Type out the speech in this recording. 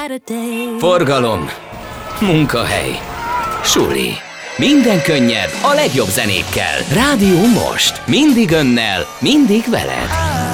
Saturday. Forgalom, munkahely, suli. Minden könnyed a legjobb zenékkel. Rádió Most. Mindig önnel, mindig veled.